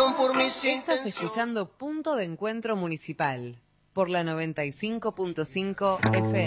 perdón por mis Estás intenciones. escuchando Punto de Encuentro Municipal por la 95.5 FM.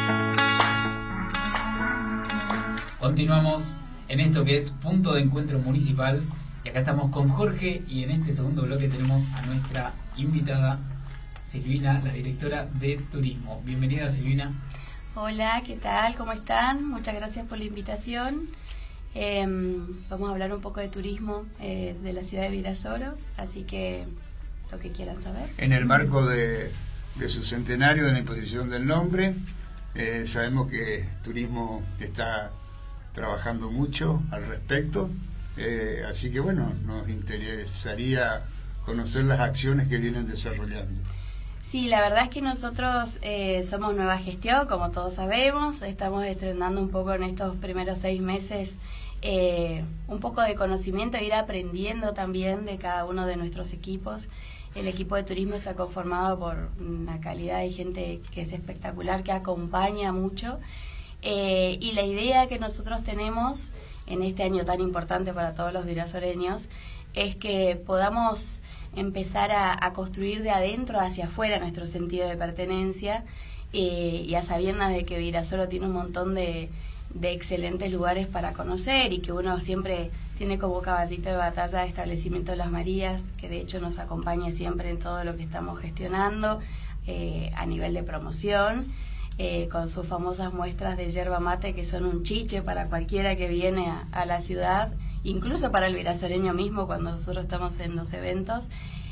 Continuamos en esto que es Punto de Encuentro Municipal y acá estamos con Jorge y en este segundo bloque tenemos a nuestra invitada Silvina, la directora de Turismo. Bienvenida, Silvina. Hola, ¿qué tal? ¿Cómo están? Muchas gracias por la invitación. Vamos a hablar un poco de turismo de la ciudad de Virasoro, así que lo que quieran saber. En el marco de su centenario de la imposición del nombre, sabemos que Turismo está trabajando mucho al respecto, así que bueno, nos interesaría conocer las acciones que vienen desarrollando. Sí, la verdad es que nosotros somos nueva gestión, como todos sabemos, estamos estrenando un poco en estos primeros 6 meses un poco de conocimiento, ir aprendiendo también de cada uno de nuestros equipos. El equipo de turismo está conformado por una calidad de gente que es espectacular, que acompaña mucho, y la idea que nosotros tenemos en este año tan importante para todos los virasoreños es que podamos empezar a construir de adentro hacia afuera nuestro sentido de pertenencia, y a sabiendas de que Virasoro tiene un montón de excelentes lugares para conocer y que uno siempre tiene como caballito de batalla Establecimiento de las Marías, que de hecho nos acompaña siempre en todo lo que estamos gestionando a nivel de promoción, con sus famosas muestras de yerba mate que son un chiche para cualquiera que viene a la ciudad, incluso para el virasoreño mismo cuando nosotros estamos en los eventos.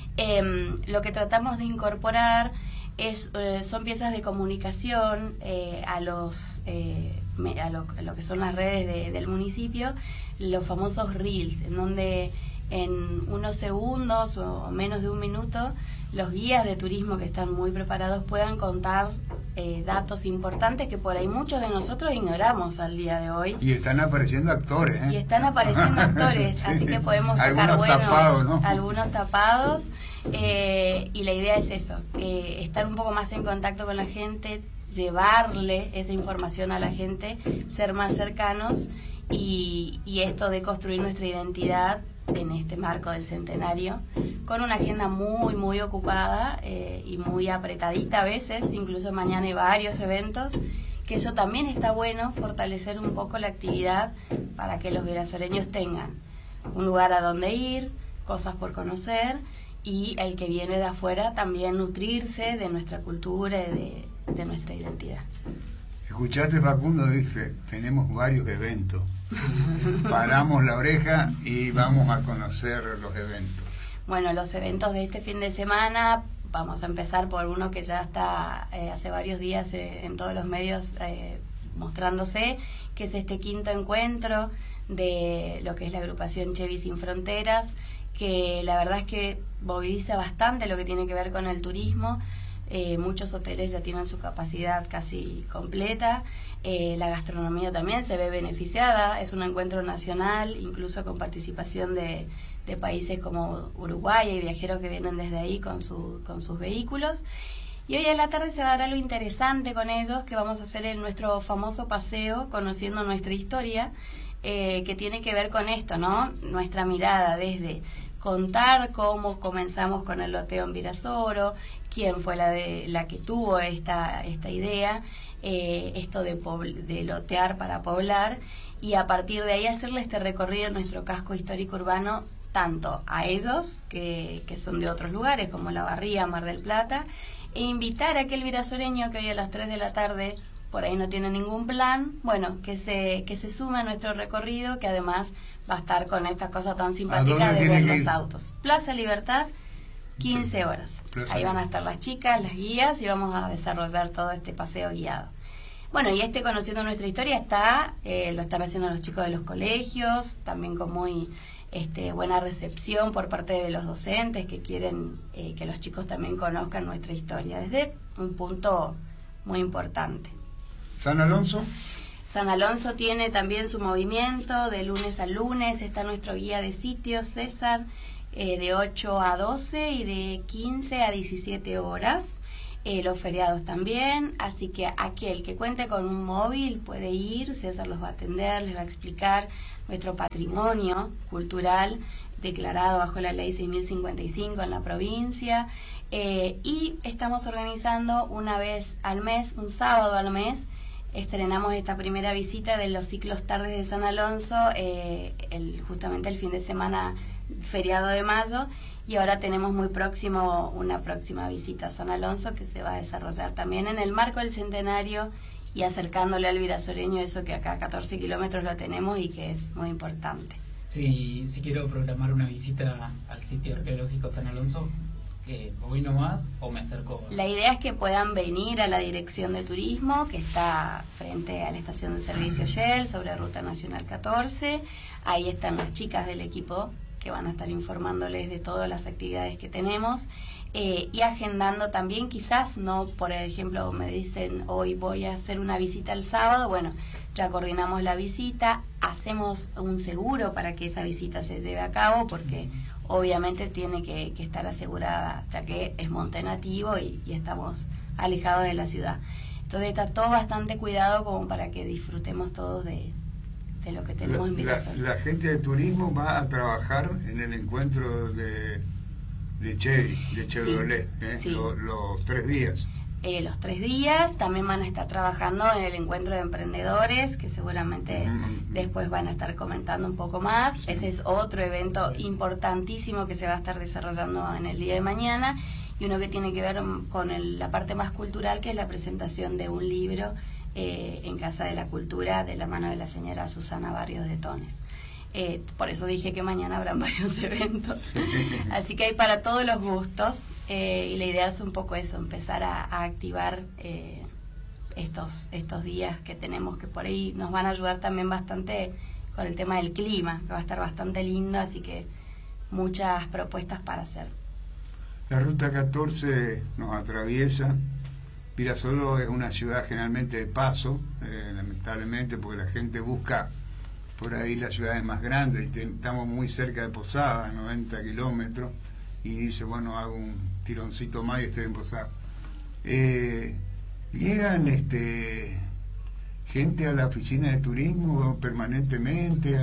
Lo que tratamos de incorporar son piezas de comunicación a lo que son las redes del municipio, los famosos reels, en donde en unos segundos o menos de un minuto los guías de turismo que están muy preparados puedan contar datos importantes que por ahí muchos de nosotros ignoramos al día de hoy. Y están apareciendo actores, Y están apareciendo actores, sí. Así que podemos sacar algunos tapados, ¿no? algunos tapados, y la idea es eso, estar un poco más en contacto con la gente, llevarle esa información a la gente, ser más cercanos, y esto de construir nuestra identidad en este marco del centenario, con una agenda muy, muy ocupada y muy apretadita a veces, incluso mañana hay varios eventos, que eso también está bueno, fortalecer un poco la actividad para que los virasoreños tengan un lugar a donde ir, cosas por conocer, y el que viene de afuera también nutrirse de nuestra cultura y de nuestra identidad. Escuchaste, Facundo, dice, tenemos varios eventos. Paramos la oreja y vamos a conocer los eventos. Bueno, los eventos de este fin de semana, vamos a empezar por uno que ya está hace varios días en todos los medios mostrándose, que es este 5º encuentro de lo que es la agrupación Chevy Sin Fronteras, que la verdad es que moviliza bastante lo que tiene que ver con el turismo. Muchos hoteles ya tienen su capacidad casi completa, la gastronomía también se ve beneficiada, es un encuentro nacional, incluso con participación de países como Uruguay, y viajeros que vienen desde ahí con sus vehículos. Y hoy a la tarde se va a dar algo interesante con ellos, que vamos a hacer en nuestro famoso paseo Conociendo Nuestra Historia, que tiene que ver con esto, ¿no? Nuestra mirada desde contar cómo comenzamos con el loteo en Virasoro, quién fue la que tuvo esta idea, esto de lotear para poblar, y a partir de ahí hacerle este recorrido en nuestro casco histórico urbano, tanto a ellos, que son de otros lugares, como La Barría, Mar del Plata, e invitar a aquel virasoreño que hoy a las 3 de la tarde por ahí no tiene ningún plan, bueno, que se sume a nuestro recorrido, que además va a estar con esta cosa tan simpática de ver los autos. Plaza Libertad, 15 horas. Ahí van a estar las chicas, las guías, y vamos a desarrollar todo este paseo guiado. Bueno, y Conociendo Nuestra Historia lo están haciendo los chicos de los colegios, también con muy buena recepción por parte de los docentes que quieren que los chicos también conozcan nuestra historia, desde un punto muy importante. ¿San Alonso? San Alonso tiene también su movimiento, de lunes a lunes está nuestro guía de sitios, César, de 8 a 12 y de 15 a 17 horas, los feriados también, así que aquel que cuente con un móvil puede ir, César los va a atender, les va a explicar nuestro patrimonio cultural declarado bajo la ley 6055 en la provincia, y estamos organizando una vez al mes, un sábado al mes, estrenamos esta primera visita de los ciclos Tardes de San Alonso, justamente el fin de semana feriado de mayo, y ahora tenemos muy próximo una próxima visita a San Alonso que se va a desarrollar también en el marco del centenario y acercándole al virasoreño eso que acá a 14 kilómetros lo tenemos y que es muy importante. Sí, si quiero programar una visita al sitio arqueológico San Alonso, que voy nomás o me acerco. La idea es que puedan venir a la Dirección de Turismo, que está frente a la estación de servicio Shell, sobre Ruta Nacional 14. Ahí están las chicas del equipo que van a estar informándoles de todas las actividades que tenemos, y agendando también, quizás, no, por ejemplo, me dicen hoy voy a hacer una visita el sábado, bueno, ya coordinamos la visita, hacemos un seguro para que esa visita se lleve a cabo, porque obviamente tiene que estar asegurada, ya que es monte nativo y estamos alejados de la ciudad. Entonces está todo bastante cuidado como para que disfrutemos todos de lo que tenemos en Virasoreño. La gente de turismo va a trabajar en el encuentro de Chevrolet, sí. Los 3 días. Los 3 días también van a estar trabajando en el encuentro de emprendedores, que seguramente después van a estar comentando un poco más. Sí. Ese es otro evento importantísimo que se va a estar desarrollando en el día de mañana, y uno que tiene que ver con la parte más cultural, que es la presentación de un libro en Casa de la Cultura de la mano de la señora Susana Barrios de Tones. Por eso dije que mañana habrán varios eventos. Sí. Así que hay para todos los gustos, y la idea es un poco eso, empezar a activar estos días que tenemos, que por ahí nos van a ayudar también bastante con el tema del clima, que va a estar bastante lindo, así que muchas propuestas para hacer. La Ruta 14 nos atraviesa. Virasoro es una ciudad generalmente de paso, lamentablemente, porque la gente busca por ahí las ciudades más grandes, y estamos muy cerca de Posada, 90 kilómetros, y dice, bueno, hago un tironcito más y estoy en Posada. Llegan gente a la oficina de turismo permanentemente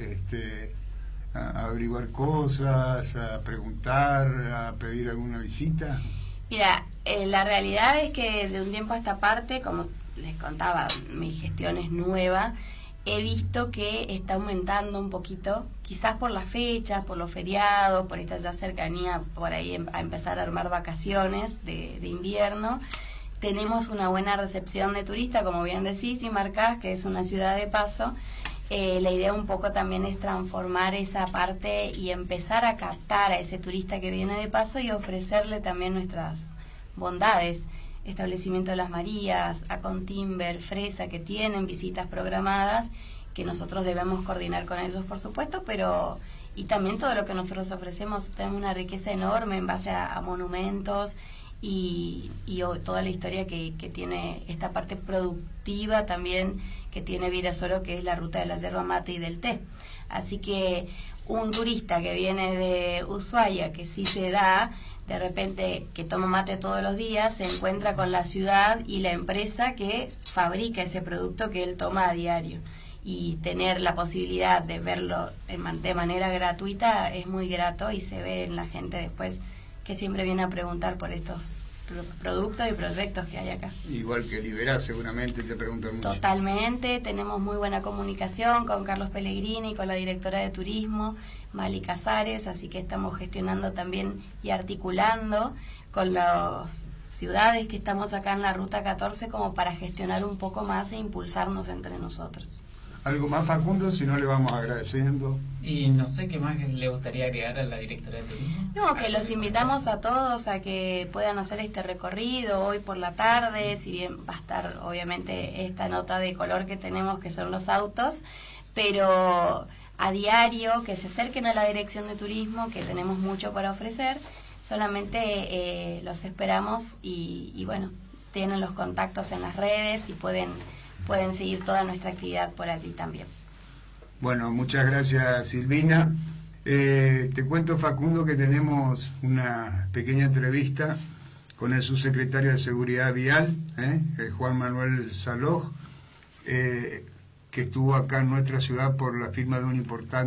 a averiguar cosas, a preguntar, a pedir alguna visita. Mira, la realidad es que de un tiempo a esta parte, como les contaba, mi gestión es nueva, he visto que está aumentando un poquito, quizás por las fechas, por los feriados, por esta ya cercanía, por ahí a empezar a armar vacaciones de invierno. Tenemos una buena recepción de turistas, como bien decís, y marcás que es una ciudad de paso. La idea un poco también es transformar esa parte y empezar a captar a ese turista que viene de paso y ofrecerle también nuestras bondades. Establecimiento de las Marías, Acontimber, Fresa, que tienen visitas programadas, que nosotros debemos coordinar con ellos, por supuesto, pero y también todo lo que nosotros ofrecemos, tenemos una riqueza enorme en base a monumentos y toda la historia que tiene esta parte productiva también que tiene Virasoro, que es la ruta de la yerba mate y del té. Así que un turista que viene de Ushuaia, que sí se da, de repente que toma mate todos los días, se encuentra con la ciudad y la empresa que fabrica ese producto que él toma a diario. Y tener la posibilidad de verlo de manera gratuita es muy grato, y se ve en la gente después que siempre viene a preguntar por estos productos y proyectos que hay acá. Igual que Liberá, seguramente te preguntan mucho. Totalmente, tenemos muy buena comunicación con Carlos Pellegrini, con la directora de turismo, Mali Casares, así que estamos gestionando también y articulando con las ciudades que estamos acá en la Ruta 14 como para gestionar un poco más e impulsarnos entre nosotros. ¿Algo más, Facundo? Si no, le vamos agradeciendo. Y no sé qué más le gustaría agregar a la directora de turismo. No, que los invitamos a todos a que puedan hacer este recorrido hoy por la tarde, si bien va a estar obviamente esta nota de color que tenemos, que son los autos, pero a diario que se acerquen a la Dirección de Turismo, que tenemos mucho para ofrecer. Solamente los esperamos y bueno, tienen los contactos en las redes y pueden seguir toda nuestra actividad por allí también. Bueno, muchas gracias, Silvina. Te cuento, Facundo, que tenemos una pequeña entrevista con el subsecretario de Seguridad Vial, Juan Manuel Saloj, que estuvo acá en nuestra ciudad por la firma de un importante